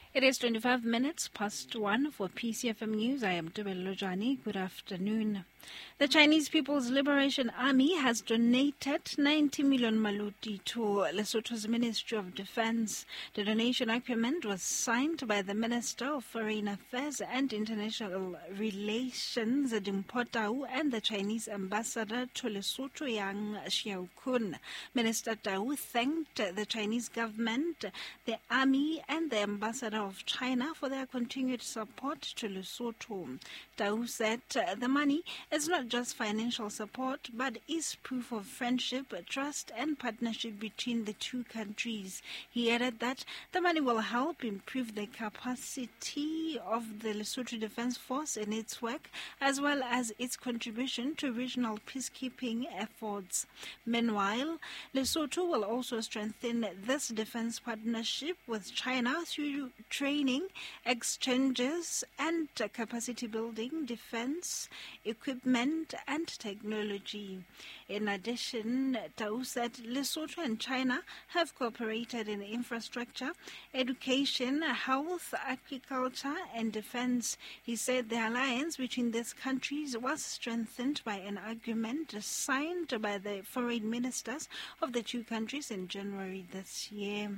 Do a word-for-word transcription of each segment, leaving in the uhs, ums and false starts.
It is twenty-five minutes past one for P C F M News. I am Dubel Lojani. Good afternoon. The Chinese People's Liberation Army has donated ninety million maluti to Lesotho's Ministry of Defense. The donation agreement was signed by the Minister of Foreign Affairs and International Relations, Dimpho Tau, and the Chinese Ambassador to Lesotho, Yang Xiaokun. Minister Tau thanked the Chinese government, the army, and the Ambassador of China for their continued support to Lesotho. Tau said the money is not just financial support, but is proof of friendship, trust, and partnership between the two countries. He added that the money will help improve the capacity of the Lesotho Defense Force in its work, as well as its contribution to regional peacekeeping efforts. Meanwhile, Lesotho will also strengthen this defense partnership with China through training, exchanges, and capacity building, defense, equipment, and technology. In addition, Tau said Lesotho and China have cooperated in infrastructure, education, health, agriculture, and defense. He said the alliance between these countries was strengthened by an agreement signed by the foreign ministers of the two countries in January this year.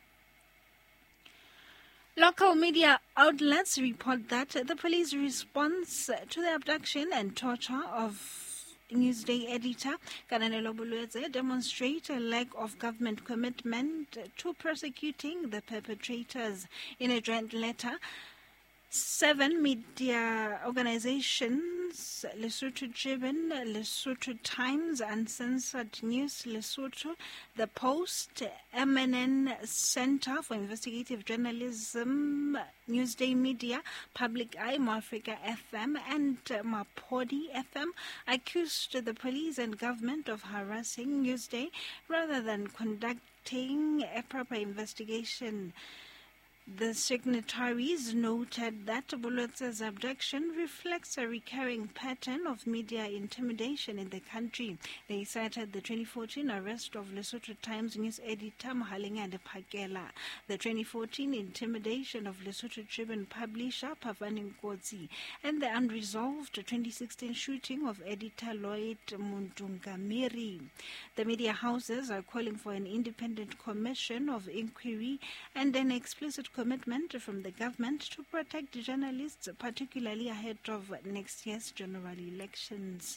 Local media outlets report that the police response to the abduction and torture of Newsday editor Kananelo Bulueze demonstrate a lack of government commitment to prosecuting the perpetrators. In a joint letter, seven media organizations, Lesotho Tribune, Lesotho Times, Uncensored News Lesotho, The Post, M N N Center for Investigative Journalism, Newsday Media, Public Eye, Moafrica F M, and Mapodi F M, accused the police and government of harassing Newsday rather than conducting a proper investigation. The signatories noted that Bulueze's abduction reflects a recurring pattern of media intimidation in the country. They cited the twenty fourteen arrest of Lesotho Times news editor Mahalengana Phakela, the twenty fourteen intimidation of Lesotho Tribune publisher Pavani Nkosi, and the unresolved twenty sixteen shooting of editor Lloyd Mundungamiri. The media houses are calling for an independent commission of inquiry and an explicit commitment from the government to protect journalists, particularly ahead of next year's general elections.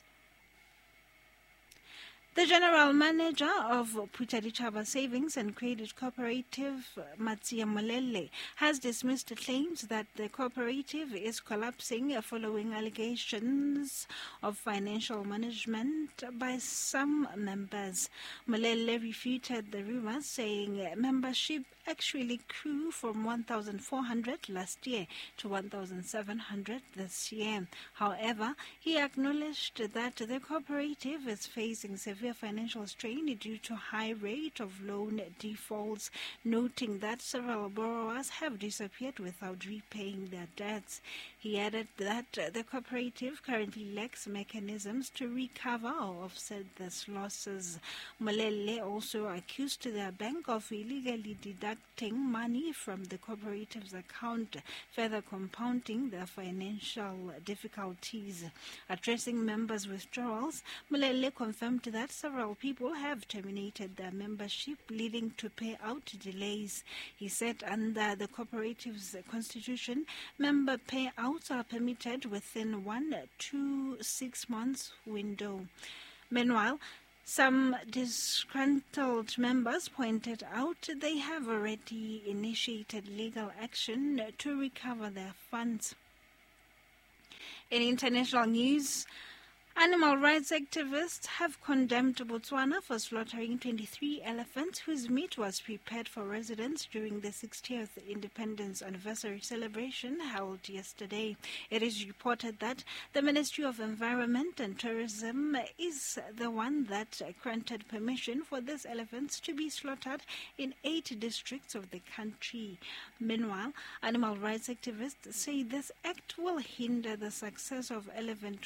The general manager of Putadichaba Savings and Credit Cooperative, Matsia Molele, has dismissed claims that the cooperative is collapsing following allegations of financial management by some members. Molele refuted the rumors, saying membership actually grew from one thousand four hundred last year to one thousand seven hundred this year. However, he acknowledged that the cooperative is facing severe financial strain due to high rate of loan defaults, noting that several borrowers have disappeared without repaying their debts. He added that the cooperative currently lacks mechanisms to recover or offset these losses. Molele also accused their bank of illegally deducting money from the cooperative's account, further compounding their financial difficulties. Addressing members' withdrawals, Molele confirmed that several people have terminated their membership, leading to payout delays. He said under the cooperative's constitution, member payouts are permitted within one to six months window. Meanwhile, some disgruntled members pointed out they have already initiated legal action to recover their funds. In international news, animal rights activists have condemned Botswana for slaughtering twenty-three elephants whose meat was prepared for residents during the sixtieth independence anniversary celebration held yesterday. It is reported that the Ministry of Environment and Tourism is the one that granted permission for these elephants to be slaughtered in eight districts of the country. Meanwhile, animal rights activists say this act will hinder the success of elephant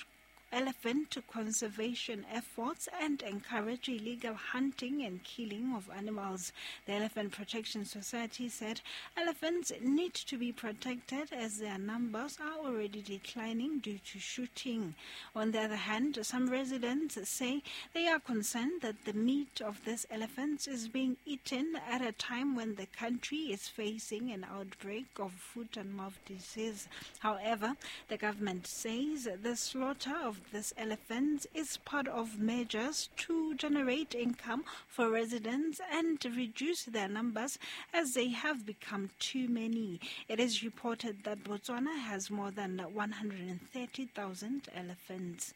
elephant conservation efforts and encourage illegal hunting and killing of animals. The Elephant Protection Society said elephants need to be protected as their numbers are already declining due to shooting. On the other hand, some residents say they are concerned that the meat of these elephants is being eaten at a time when the country is facing an outbreak of foot and mouth disease. However, the government says the slaughter of these elephants is part of measures to generate income for residents and reduce their numbers as they have become too many. It is reported that Botswana has more than one hundred thirty thousand elephants.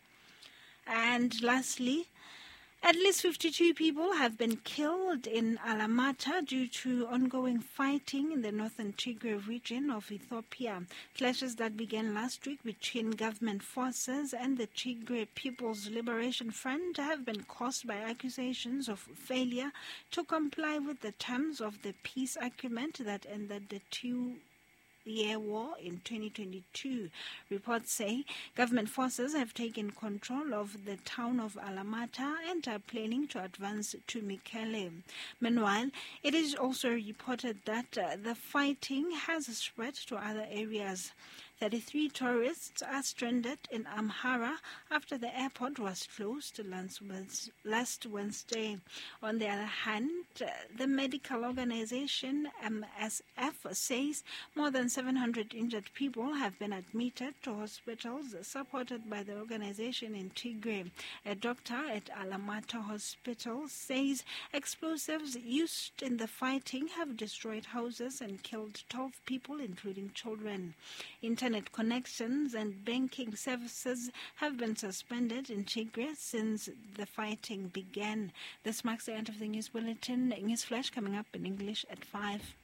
And lastly, at least fifty-two people have been killed in Alamata due to ongoing fighting in the northern Tigray region of Ethiopia. Clashes that began last week between government forces and the Tigray People's Liberation Front have been caused by accusations of failure to comply with the terms of the peace agreement that ended the two year war in twenty twenty-two. Reports say government forces have taken control of the town of Alamata and are planning to advance to Mekelle. Meanwhile, it is also reported that uh, the fighting has spread to other areas. thirty-three tourists are stranded in Amhara after the airport was closed last Wednesday. On the other hand, the medical organization M S F says more than seven hundred injured people have been admitted to hospitals supported by the organization in Tigray. A doctor at Alamata Hospital says explosives used in the fighting have destroyed houses and killed twelve people, including children. Internet connections and banking services have been suspended in Tigray since the fighting began. This marks the end of the news bulletin. News flash coming up in English at five.